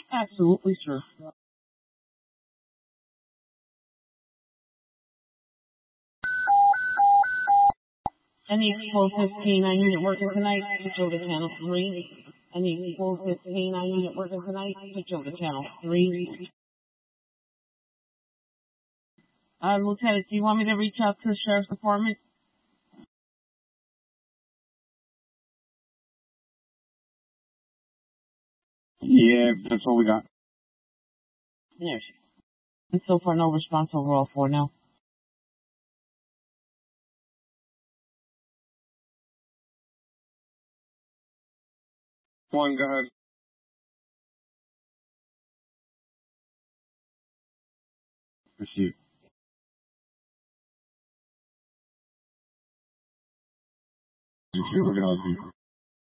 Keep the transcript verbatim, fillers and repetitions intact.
Absolutely true. Any explosive canine unit working tonight, switch over to channel three. Any explosive canine unit working tonight, switch over to channel three. Uh, Lieutenant, do you want me to reach out to the Sheriff's Department? Yeah, that's all we got. Yes. And so far, no response overall for now. One, go ahead. Receive. We're gonna